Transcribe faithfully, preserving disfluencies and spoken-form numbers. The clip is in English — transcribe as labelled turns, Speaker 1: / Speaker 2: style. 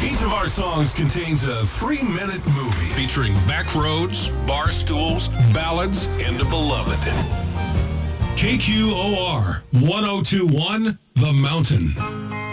Speaker 1: Each of our songs contains a three-minute movie featuring back roads, bar stools, ballads, and a beloved. K Q O R one oh two one The Mountain.